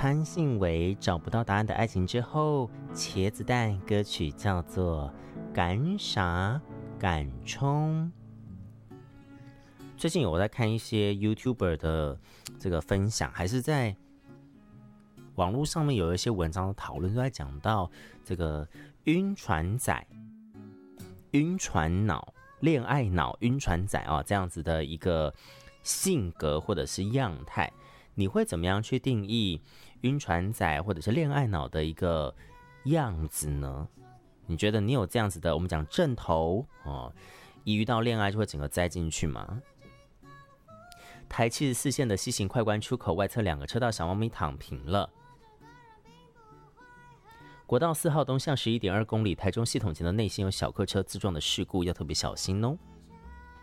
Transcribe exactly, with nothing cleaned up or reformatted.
潘信伟找不到答案的爱情之后，茄子蛋歌曲叫做敢傻敢冲。最近我在看一些 YouTuber 的这个分享，还是在网络上面有一些文章的讨论，都在讲到这个晕船仔、晕船脑、恋爱脑、晕船仔啊、哦、这样子的一个性格或者是样态。你会怎么样去定义晕船仔或者是恋爱脑的一个样子呢？你觉得你有这样子的，我们讲正头哦，一遇到恋爱就会整个栽进去吗？台七十四线的西行快关出口外侧两个车道小猫咪躺平了。国道四号东向 十一点二公里，台中系统前的内线有小客车自撞的事故，要特别小心哦。